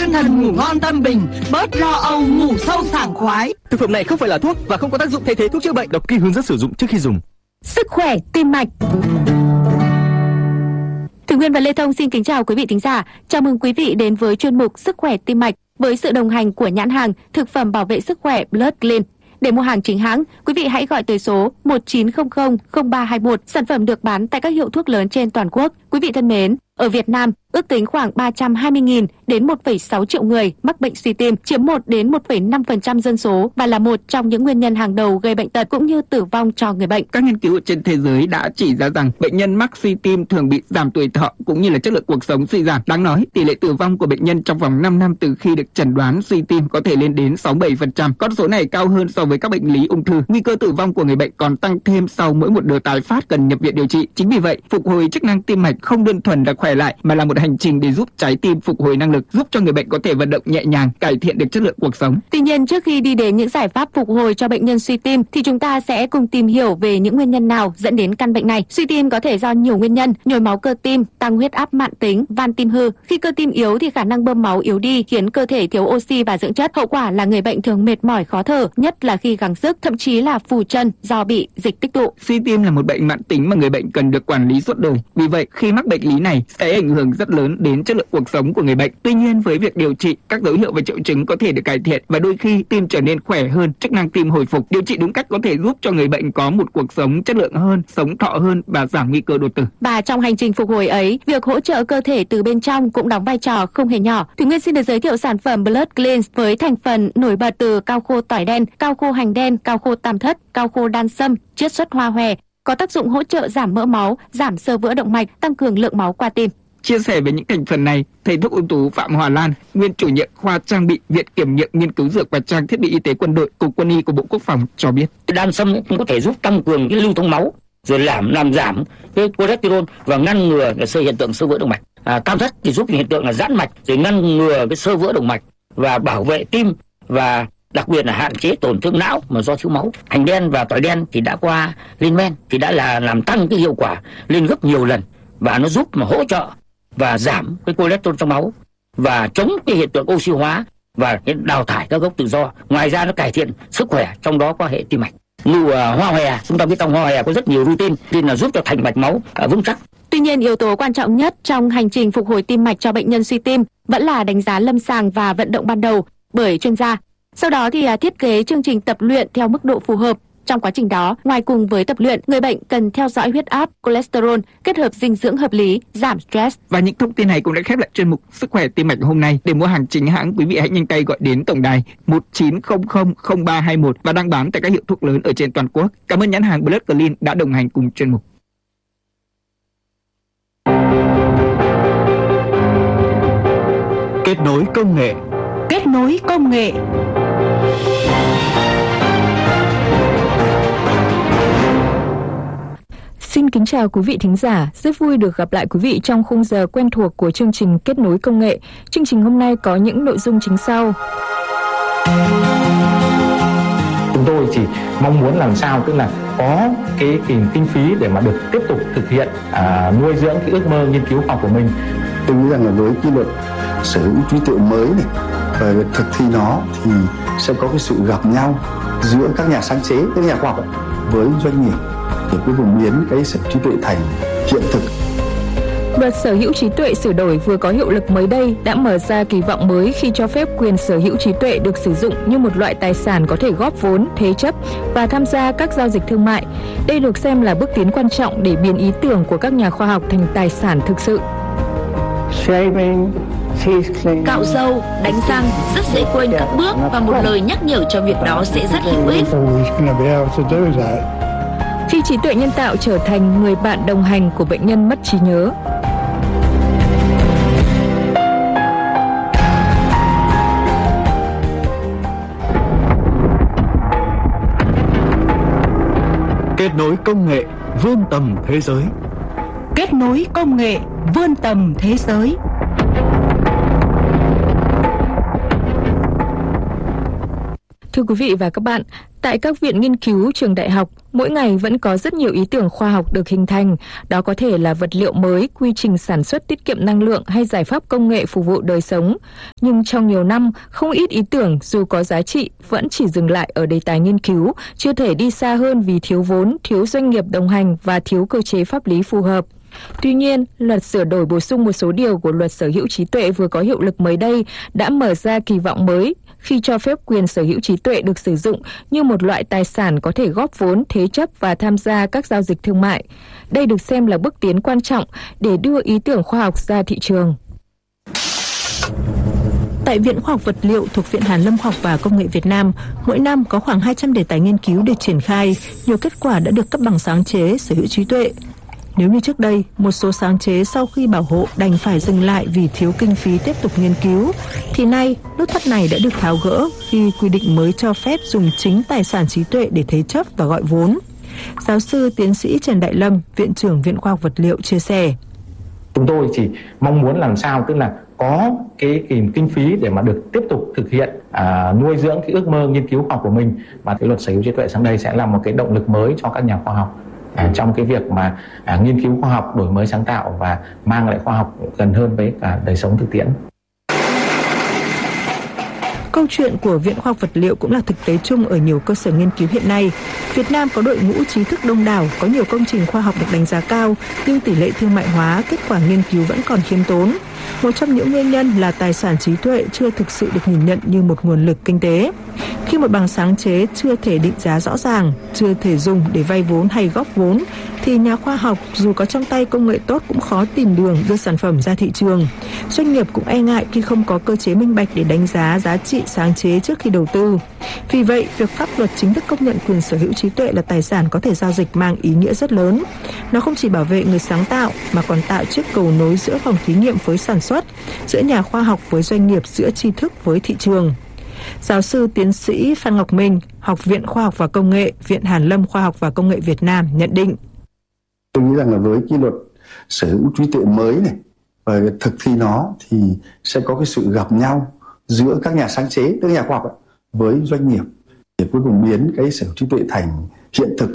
an thần ngủ ngon tâm bình, bớt lo âu ngủ sâu sảng khoái. Thực phẩm này không phải là thuốc và không có tác dụng thay thế thuốc chữa bệnh. Đọc kỹ hướng dẫn sử dụng trước khi dùng. Sức khỏe tim mạch. Thủy Nguyên và Lê Thông xin kính chào quý vị thính giả. Chào mừng quý vị đến với chuyên mục Sức khỏe tim mạch với sự đồng hành của nhãn hàng thực phẩm bảo vệ sức khỏe Blood Clean. Để mua hàng chính hãng, quý vị hãy gọi tới số 1900 0321. Sản phẩm được bán tại các hiệu thuốc lớn trên toàn quốc. Quý vị thân mến, ở Việt Nam, ước tính khoảng 320.000 đến 1,6 triệu người mắc bệnh suy tim, chiếm 1 đến 1,5% dân số và là một trong những nguyên nhân hàng đầu gây bệnh tật cũng như tử vong cho người bệnh. Các nghiên cứu trên thế giới đã chỉ ra rằng bệnh nhân mắc suy tim thường bị giảm tuổi thọ cũng như là chất lượng cuộc sống suy giảm. Đáng nói, tỷ lệ tử vong của bệnh nhân trong vòng 5 năm từ khi được chẩn đoán suy tim có thể lên đến 67%. Con số này cao hơn so với các bệnh lý ung thư. Nguy cơ tử vong của người bệnh còn tăng thêm sau mỗi một đợt tái phát cần nhập viện điều trị. Chính vì vậy, phục hồi chức năng tim mạch không đơn thuần là khỏe lại mà là một hành trình để giúp trái tim phục hồi năng lực, giúp cho người bệnh có thể vận động nhẹ nhàng, cải thiện được chất lượng cuộc sống. Tuy nhiên, trước khi đi đến những giải pháp phục hồi cho bệnh nhân suy tim thì chúng ta sẽ cùng tìm hiểu về những nguyên nhân nào dẫn đến căn bệnh này. Suy tim có thể do nhiều nguyên nhân: nhồi máu cơ tim, tăng huyết áp mãn tính, van tim hư. Khi cơ tim yếu thì khả năng bơm máu yếu đi khiến cơ thể thiếu oxy và dưỡng chất. Hậu quả là người bệnh thường mệt mỏi, khó thở, nhất là khi gắng sức, thậm chí là phù chân do bị dịch tích tụ. Suy tim là một bệnh mãn tính mà người bệnh cần được quản lý suốt đời. Vì vậy, khi mắc bệnh lý này sẽ ảnh hưởng rất lớn đến chất lượng cuộc sống của người bệnh. Tuy nhiên, với việc điều trị, các dấu hiệu và triệu chứng có thể được cải thiện và đôi khi tim trở nên khỏe hơn, chức năng tim hồi phục. Điều trị đúng cách có thể giúp cho người bệnh có một cuộc sống chất lượng hơn, sống thọ hơn và giảm nguy cơ đột tử. Và trong hành trình phục hồi ấy, việc hỗ trợ cơ thể từ bên trong cũng đóng vai trò không hề nhỏ. Thủy Nguyên xin được giới thiệu sản phẩm Blood Clean với thành phần nổi bật từ cao khô tỏi đen, cao khô hành đen, cao khô tam thất, cao khô đan sâm, chiết xuất hoa hòe, có tác dụng hỗ trợ giảm mỡ máu, giảm xơ vữa động mạch, tăng cường lượng máu qua tim. Chia sẻ về những thành phần này, thầy thuốc ưu tú Phạm Hòa Lan, nguyên chủ nhiệm khoa trang bị Viện Kiểm nghiệm Nghiên cứu Dược và Trang thiết bị Y tế Quân đội, Cục Quân y của Bộ Quốc phòng cho biết. Đan sâm cũng có thể giúp tăng cường cái lưu thông máu, rồi làm giảm cái cholesterol và ngăn ngừa cái hiện tượng xơ vữa động mạch. Tam thất thì giúp hiện tượng là giãn mạch, rồi ngăn ngừa cái xơ vữa động mạch và bảo vệ tim và đặc biệt là hạn chế tổn thương não mà do thiếu máu. Hành đen và tỏi đen thì đã qua lên men thì đã là làm tăng cái hiệu quả lên gấp nhiều lần và nó giúp mà hỗ trợ và giảm cái cholesterol trong máu và chống cái hiện tượng oxy hóa và cái đào thải các gốc tự do. Ngoài ra nó cải thiện sức khỏe, trong đó có hệ tim mạch. Như hoa hòe, chúng ta biết trong hoa hòe có rất nhiều rutin là giúp cho thành mạch máu vững chắc. Tuy nhiên, yếu tố quan trọng nhất trong hành trình phục hồi tim mạch cho bệnh nhân suy tim vẫn là đánh giá lâm sàng và vận động ban đầu bởi chuyên gia. Sau đó thì thiết kế chương trình tập luyện theo mức độ phù hợp. Trong quá trình đó, ngoài cùng với tập luyện, người bệnh cần theo dõi huyết áp, cholesterol, kết hợp dinh dưỡng hợp lý, giảm stress. Và những thông tin này cũng đã khép lại chuyên mục Sức khỏe tim mạch hôm nay. Để mua hàng chính hãng, quý vị hãy nhanh tay gọi đến tổng đài 1900 0321 và đang bán tại các hiệu thuốc lớn ở trên toàn quốc. Cảm ơn nhãn hàng Blood Clean đã đồng hành cùng chuyên mục. Kết nối công nghệ. Kết nối công nghệ. Xin kính chào quý vị thính giả, rất vui được gặp lại quý vị trong khung giờ quen thuộc của chương trình Kết nối công nghệ. Chương trình hôm nay có những nội dung chính sau. Chúng tôi chỉ mong muốn làm sao tức là có cái kinh phí để mà được tiếp tục thực hiện nuôi dưỡng cái ước mơ nghiên cứu khoa học của mình. Tôi nghĩ rằng là với cái luật sở hữu trí tuệ mới này và việc thực thi nó thì sẽ có cái sự gặp nhau giữa các nhà sáng chế, các nhà khoa học với doanh nghiệp để cuối cùng biến cái sở hữu trí tuệ thành hiện thực. Luật sở hữu trí tuệ sửa đổi vừa có hiệu lực mới đây đã mở ra kỳ vọng mới khi cho phép quyền sở hữu trí tuệ được sử dụng như một loại tài sản có thể góp vốn, thế chấp và tham gia các giao dịch thương mại. Đây được xem là bước tiến quan trọng để biến ý tưởng của các nhà khoa học thành tài sản thực sự. Cạo râu, đánh răng rất dễ quên các bước và một lời nhắc nhở cho việc đó sẽ rất hữu ích. Khi trí tuệ nhân tạo trở thành người bạn đồng hành của bệnh nhân mất trí nhớ. Kết nối công nghệ vươn tầm thế giới. Kết nối công nghệ vươn tầm thế giới. Thưa quý vị và các bạn, tại các viện nghiên cứu, trường đại học, mỗi ngày vẫn có rất nhiều ý tưởng khoa học được hình thành. Đó có thể là vật liệu mới, quy trình sản xuất tiết kiệm năng lượng hay giải pháp công nghệ phục vụ đời sống. Nhưng trong nhiều năm, không ít ý tưởng dù có giá trị vẫn chỉ dừng lại ở đề tài nghiên cứu, chưa thể đi xa hơn vì thiếu vốn, thiếu doanh nghiệp đồng hành và thiếu cơ chế pháp lý phù hợp. Tuy nhiên, luật sửa đổi bổ sung một số điều của luật sở hữu trí tuệ vừa có hiệu lực mới đây đã mở ra kỳ vọng mới khi cho phép quyền sở hữu trí tuệ được sử dụng như một loại tài sản có thể góp vốn, thế chấp và tham gia các giao dịch thương mại. Đây được xem là bước tiến quan trọng để đưa ý tưởng khoa học ra thị trường. Tại Viện Khoa học Vật liệu thuộc Viện Hàn Lâm Khoa học và Công nghệ Việt Nam, mỗi năm có khoảng 200 đề tài nghiên cứu được triển khai, nhiều kết quả đã được cấp bằng sáng chế sở hữu trí tuệ. Nếu như trước đây, một số sáng chế sau khi bảo hộ đành phải dừng lại vì thiếu kinh phí tiếp tục nghiên cứu, thì nay nút thắt này đã được tháo gỡ khi quy định mới cho phép dùng chính tài sản trí tuệ để thế chấp và gọi vốn. Giáo sư tiến sĩ Trần Đại Lâm, Viện trưởng Viện Khoa học Vật liệu chia sẻ. Chúng tôi chỉ mong muốn làm sao tức là có cái kinh phí để mà được tiếp tục thực hiện nuôi dưỡng cái ước mơ nghiên cứu khoa học của mình, và cái luật sở hữu trí tuệ sang đây sẽ là một cái động lực mới cho các nhà khoa học trong cái việc mà nghiên cứu khoa học, đổi mới sáng tạo và mang lại khoa học gần hơn với cả đời sống thực tiễn. Câu chuyện của Viện Khoa học Vật liệu cũng là thực tế chung ở nhiều cơ sở nghiên cứu hiện nay. Việt Nam có đội ngũ trí thức đông đảo, có nhiều công trình khoa học được đánh giá cao, nhưng tỷ lệ thương mại hóa kết quả nghiên cứu vẫn còn khiêm tốn. Một trong những nguyên nhân là tài sản trí tuệ chưa thực sự được nhìn nhận như một nguồn lực kinh tế. Khi một bằng sáng chế chưa thể định giá rõ ràng, chưa thể dùng để vay vốn hay góp vốn, thì nhà khoa học dù có trong tay công nghệ tốt cũng khó tìm đường đưa sản phẩm ra thị trường. Doanh nghiệp cũng e ngại khi không có cơ chế minh bạch để đánh giá giá trị sáng chế trước khi đầu tư. Vì vậy, việc pháp luật chính thức công nhận quyền sở hữu trí tuệ là tài sản có thể giao dịch mang ý nghĩa rất lớn. Nó không chỉ bảo vệ người sáng tạo mà còn tạo chiếc cầu nối giữa phòng thí nghiệm với sản xuất, giữa nhà khoa học với doanh nghiệp, giữa tri thức với thị trường. Giáo sư tiến sĩ Phan Ngọc Minh, Học viện Khoa học và Công nghệ, Viện Hàn Lâm Khoa học và Công nghệ Việt Nam nhận định. Tôi nghĩ rằng là với cái luật sở hữu trí tuệ mới này và thực thi nó thì sẽ có cái sự gặp nhau giữa các nhà sáng chế, các nhà khoa học với doanh nghiệp để cuối cùng biến cái sở hữu trí tuệ thành hiện thực.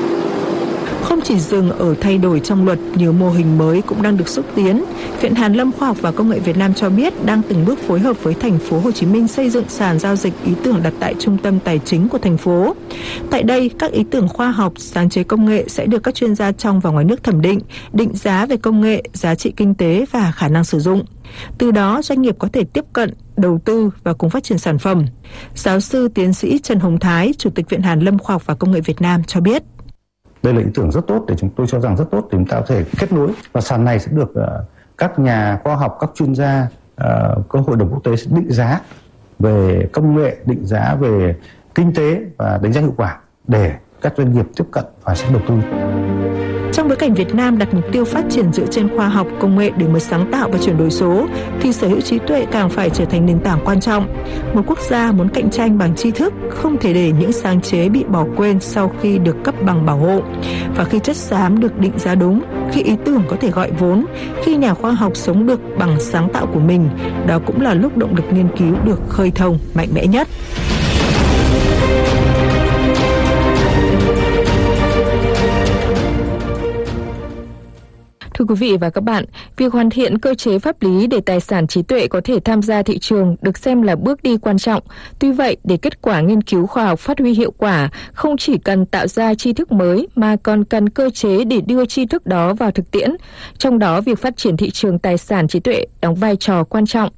Không chỉ dừng ở thay đổi trong luật, nhiều mô hình mới cũng đang được xúc tiến. Viện Hàn Lâm Khoa học và Công nghệ Việt Nam cho biết đang từng bước phối hợp với thành phố Hồ Chí Minh xây dựng sàn giao dịch ý tưởng đặt tại trung tâm tài chính của thành phố. Tại đây, các ý tưởng khoa học, sáng chế công nghệ sẽ được các chuyên gia trong và ngoài nước thẩm định, định giá về công nghệ, giá trị kinh tế và khả năng sử dụng. Từ đó, doanh nghiệp có thể tiếp cận, đầu tư và cùng phát triển sản phẩm. Giáo sư tiến sĩ Trần Hồng Thái, Chủ tịch Viện Hàn Lâm Khoa học và Công nghệ Việt Nam cho biết. Đây là ý tưởng rất tốt, để chúng tôi cho rằng rất tốt để chúng ta có thể kết nối, và sàn này sẽ được các nhà khoa học, các chuyên gia, các hội đồng quốc tế sẽ định giá về công nghệ, định giá về kinh tế và đánh giá hiệu quả để các doanh nghiệp tiếp cận và sẽ đầu tư. Trong bối cảnh Việt Nam đặt mục tiêu phát triển dựa trên khoa học, công nghệ, đổi mới sáng tạo và chuyển đổi số, thì sở hữu trí tuệ càng phải trở thành nền tảng quan trọng. Một quốc gia muốn cạnh tranh bằng tri thức không thể để những sáng chế bị bỏ quên sau khi được cấp bằng bảo hộ. Và khi chất xám được định giá đúng, khi ý tưởng có thể gọi vốn, khi nhà khoa học sống được bằng sáng tạo của mình, đó cũng là lúc động lực nghiên cứu được khơi thông mạnh mẽ nhất. Thưa quý vị và các bạn, việc hoàn thiện cơ chế pháp lý để tài sản trí tuệ có thể tham gia thị trường được xem là bước đi quan trọng. Tuy vậy, để kết quả nghiên cứu khoa học phát huy hiệu quả, không chỉ cần tạo ra tri thức mới mà còn cần cơ chế để đưa tri thức đó vào thực tiễn. Trong đó, việc phát triển thị trường tài sản trí tuệ đóng vai trò quan trọng.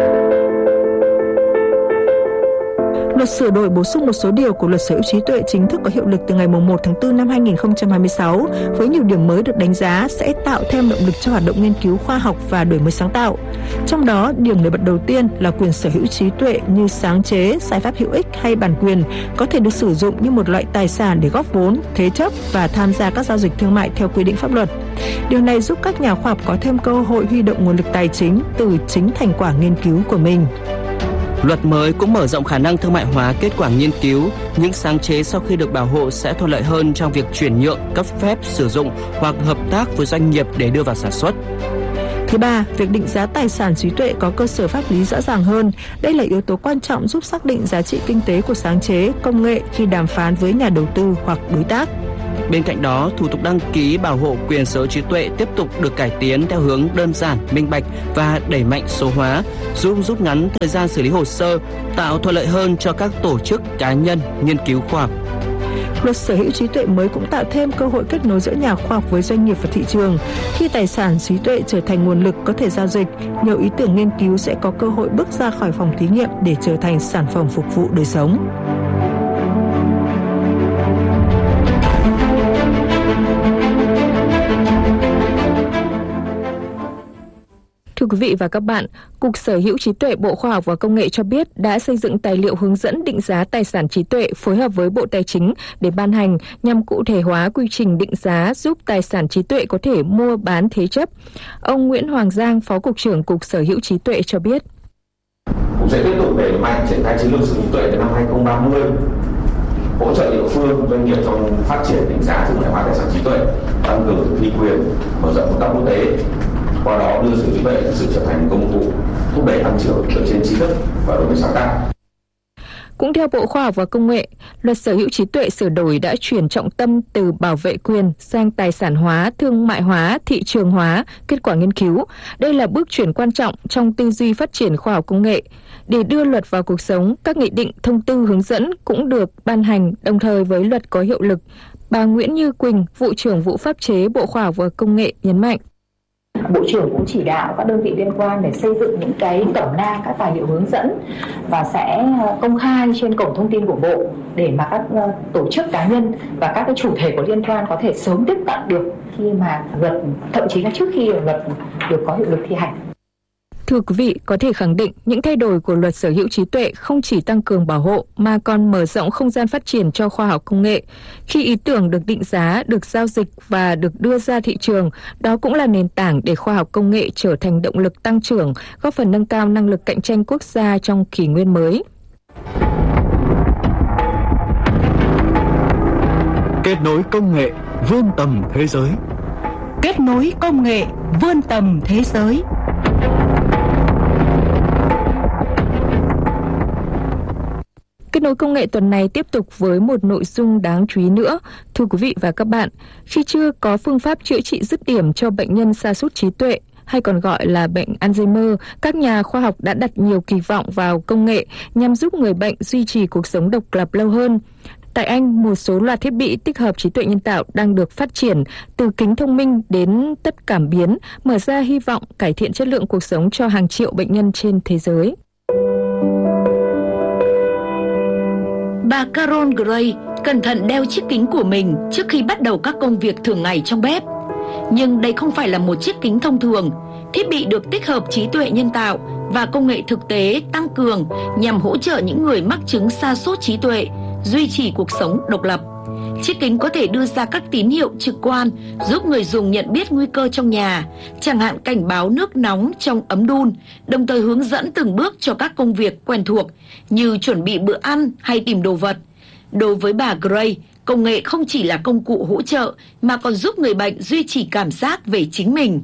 Luật sửa đổi bổ sung một số điều của luật sở hữu trí tuệ chính thức có hiệu lực từ ngày 1 tháng 4 năm 2026 với nhiều điểm mới được đánh giá sẽ tạo thêm động lực cho hoạt động nghiên cứu khoa học và đổi mới sáng tạo. Trong đó, điểm nổi bật đầu tiên là quyền sở hữu trí tuệ như sáng chế, giải pháp hữu ích hay bản quyền có thể được sử dụng như một loại tài sản để góp vốn, thế chấp và tham gia các giao dịch thương mại theo quy định pháp luật. Điều này giúp các nhà khoa học có thêm cơ hội huy động nguồn lực tài chính từ chính thành quả nghiên cứu của mình. Luật mới cũng mở rộng khả năng thương mại hóa kết quả nghiên cứu. Những sáng chế sau khi được bảo hộ sẽ thuận lợi hơn trong việc chuyển nhượng, cấp phép, sử dụng hoặc hợp tác với doanh nghiệp để đưa vào sản xuất. Thứ ba, việc định giá tài sản trí tuệ có cơ sở pháp lý rõ ràng hơn. Đây là yếu tố quan trọng giúp xác định giá trị kinh tế của sáng chế, công nghệ khi đàm phán với nhà đầu tư hoặc đối tác. Bên cạnh đó, thủ tục đăng ký bảo hộ quyền sở hữu trí tuệ tiếp tục được cải tiến theo hướng đơn giản, minh bạch và đẩy mạnh số hóa, giúp rút ngắn thời gian xử lý hồ sơ, tạo thuận lợi hơn cho các tổ chức, cá nhân, nghiên cứu khoa học. Luật sở hữu trí tuệ mới cũng tạo thêm cơ hội kết nối giữa nhà khoa học với doanh nghiệp và thị trường. Khi tài sản trí tuệ trở thành nguồn lực có thể giao dịch, nhiều ý tưởng nghiên cứu sẽ có cơ hội bước ra khỏi phòng thí nghiệm để trở thành sản phẩm phục vụ đời sống. Thưa quý vị và các bạn, Cục Sở hữu trí tuệ Bộ Khoa học và Công nghệ cho biết đã xây dựng tài liệu hướng dẫn định giá tài sản trí tuệ phối hợp với Bộ Tài chính để ban hành nhằm cụ thể hóa quy trình định giá giúp tài sản trí tuệ có thể mua bán thế chấp. Ông Nguyễn Hoàng Giang, Phó Cục trưởng Cục Sở hữu trí tuệ cho biết. Cục sẽ tiếp tục đẩy mạnh triển khai chiến lược sở hữu trí tuệ đến năm 2030, hỗ trợ địa phương, doanh nghiệp trong phát triển định giá thương mại hóa tài sản trí tuệ, tăng cường thực thi quyền, mở rộng hợp tác quốc tế. Qua đó đưa sở hữu trí tuệ thực sự trở thành công cụ thúc đẩy tăng trưởng dựa trên trí thức và đổi mới sáng tạo. Cũng theo Bộ Khoa học và Công nghệ, Luật Sở hữu trí tuệ sửa đổi đã chuyển trọng tâm từ bảo vệ quyền sang tài sản hóa, thương mại hóa, thị trường hóa, kết quả nghiên cứu. Đây là bước chuyển quan trọng trong tư duy phát triển khoa học công nghệ. Để đưa luật vào cuộc sống, các nghị định, thông tư hướng dẫn cũng được ban hành đồng thời với luật có hiệu lực. Bà Nguyễn Như Quỳnh, Vụ trưởng Vụ Pháp chế Bộ Khoa học và Công nghệ nhấn mạnh. Bộ trưởng cũng chỉ đạo các đơn vị liên quan để xây dựng những cái cẩm nang, các tài liệu hướng dẫn và sẽ công khai trên cổng thông tin của Bộ để mà các tổ chức cá nhân và các cái chủ thể có liên quan có thể sớm tiếp cận được khi mà luật, thậm chí là trước khi luật được có hiệu lực thi hành. Thưa quý vị, có thể khẳng định những thay đổi của Luật Sở hữu trí tuệ không chỉ tăng cường bảo hộ mà còn mở rộng không gian phát triển cho khoa học công nghệ. Khi ý tưởng được định giá, được giao dịch và được đưa ra thị trường, đó cũng là nền tảng để khoa học công nghệ trở thành động lực tăng trưởng, góp phần nâng cao năng lực cạnh tranh quốc gia trong kỷ nguyên mới. Kết nối công nghệ vươn tầm thế giới. Kết nối công nghệ vươn tầm thế giới. Kết nối công nghệ tuần này tiếp tục với một nội dung đáng chú ý nữa. Thưa quý vị và các bạn, khi chưa có phương pháp chữa trị dứt điểm cho bệnh nhân sa sút trí tuệ, hay còn gọi là bệnh Alzheimer, các nhà khoa học đã đặt nhiều kỳ vọng vào công nghệ nhằm giúp người bệnh duy trì cuộc sống độc lập lâu hơn. Tại Anh, một số loạt thiết bị tích hợp trí tuệ nhân tạo đang được phát triển, từ kính thông minh đến tất cảm biến, mở ra hy vọng cải thiện chất lượng cuộc sống cho hàng triệu bệnh nhân trên thế giới. Bà Carol Gray cẩn thận đeo chiếc kính của mình trước khi bắt đầu các công việc thường ngày trong bếp. Nhưng đây không phải là một chiếc kính thông thường. Thiết bị được tích hợp trí tuệ nhân tạo và công nghệ thực tế tăng cường nhằm hỗ trợ những người mắc chứng sa sút trí tuệ duy trì cuộc sống độc lập. Chiếc kính có thể đưa ra các tín hiệu trực quan giúp người dùng nhận biết nguy cơ trong nhà, chẳng hạn cảnh báo nước nóng trong ấm đun, đồng thời hướng dẫn từng bước cho các công việc quen thuộc như chuẩn bị bữa ăn hay tìm đồ vật. Đối với bà Gray, công nghệ không chỉ là công cụ hỗ trợ mà còn giúp người bệnh duy trì cảm giác về chính mình.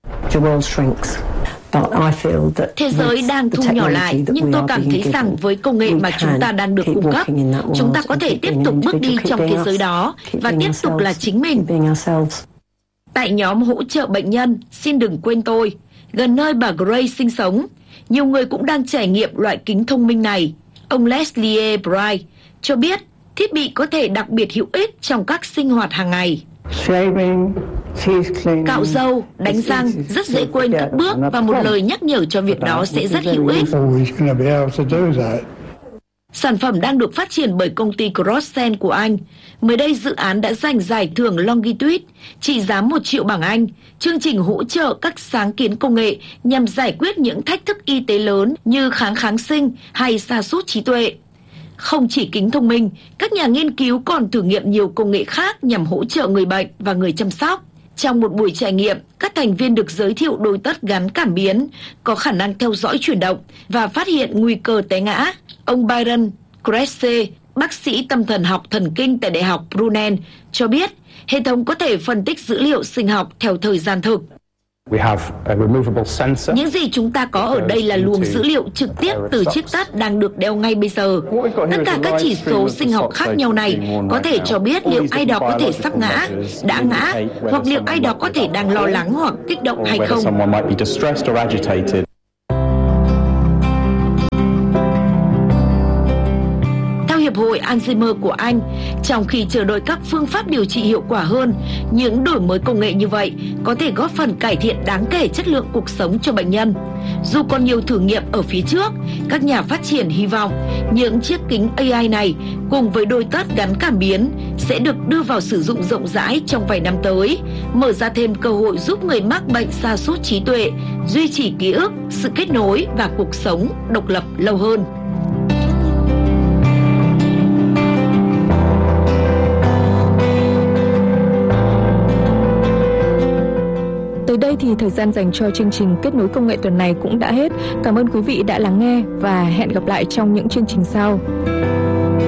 Thế giới đang thu nhỏ lại, nhưng tôi cảm thấy rằng với công nghệ mà chúng ta đang được cung cấp, chúng ta có thể tiếp tục bước đi trong thế giới đó và tiếp tục là chính mình. Tại nhóm hỗ trợ bệnh nhân Xin Đừng Quên Tôi, gần nơi bà Gray sinh sống, nhiều người cũng đang trải nghiệm loại kính thông minh này. Ông Leslie Bright cho biết thiết bị có thể đặc biệt hữu ích trong các sinh hoạt hàng ngày. Cạo râu, đánh răng rất dễ quên các bước và một lời nhắc nhở cho việc đó sẽ rất hữu ích. Sản phẩm đang được phát triển bởi công ty Crossense của Anh. Mới đây dự án đã giành giải thưởng Longitude trị giá 1 triệu bảng Anh, chương trình hỗ trợ các sáng kiến công nghệ nhằm giải quyết những thách thức y tế lớn như kháng sinh hay sa sút trí tuệ. Không chỉ kính thông minh, các nhà nghiên cứu còn thử nghiệm nhiều công nghệ khác nhằm hỗ trợ người bệnh và người chăm sóc. Trong một buổi trải nghiệm, các thành viên được giới thiệu đôi tất gắn cảm biến, có khả năng theo dõi chuyển động và phát hiện nguy cơ té ngã. Ông Byron Kresse, bác sĩ tâm thần học thần kinh tại Đại học Brunel, cho biết hệ thống có thể phân tích dữ liệu sinh học theo thời gian thực. Những gì chúng ta có ở đây là luồng dữ liệu trực tiếp từ chiếc tất đang được đeo ngay bây giờ. Tất cả các chỉ số sinh học khác nhau này có thể cho biết liệu ai đó có thể sắp ngã, đã ngã, hoặc liệu ai đó có thể đang lo lắng hoặc kích động hay không. Hiệp hội Alzheimer của Anh, trong khi chờ đợi các phương pháp điều trị hiệu quả hơn, những đổi mới công nghệ như vậy có thể góp phần cải thiện đáng kể chất lượng cuộc sống cho bệnh nhân. Dù còn nhiều thử nghiệm ở phía trước, các nhà phát triển hy vọng những chiếc kính AI này cùng với đôi tất gắn cảm biến sẽ được đưa vào sử dụng rộng rãi trong vài năm tới, mở ra thêm cơ hội giúp người mắc bệnh sa sút trí tuệ duy trì ký ức, sự kết nối và cuộc sống độc lập lâu hơn. Tới đây thì thời gian dành cho chương trình Kết nối công nghệ tuần này cũng đã hết. Cảm ơn quý vị đã lắng nghe và hẹn gặp lại trong những chương trình sau.